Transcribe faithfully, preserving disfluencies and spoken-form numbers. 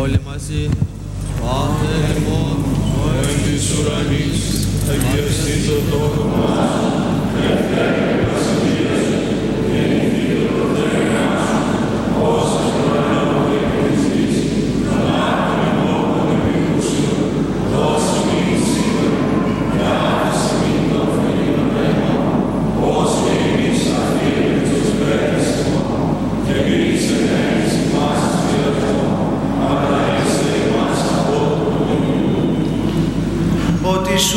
όλοι μαζί. Πάτερ ημών, ο εν της ουρανής, αγιαστήτω το όνομά σου, ευχαίρε η βασιλεία σου, γεννηθήτω το θέλημά σου, ως στον ουρανό και της γης, τον άτομο ημών των επικούσεων, δώσε μην σήμερα, και άφησε μην των φωνήνων ημών, ως και εμείς αφήνουμε τους πρέτες ημών, και μίλησε